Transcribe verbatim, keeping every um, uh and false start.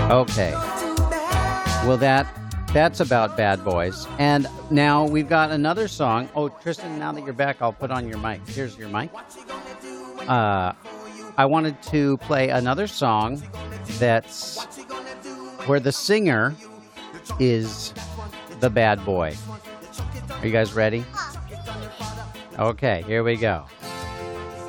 Okay. Well, that that's about bad boys. And now we've got another song. Oh, Tristan, now that you're back, I'll put on your mic. Here's your mic. Uh, I wanted to play another song that's where the singer is the bad boy. Are you guys ready? Okay, here we go.